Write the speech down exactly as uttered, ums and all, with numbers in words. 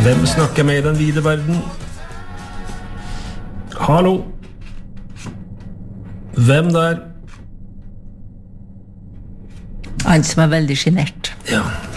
Hvem snakker med i den vide verden? Hallo? Hvem der? Han som er veldig genert. Ja.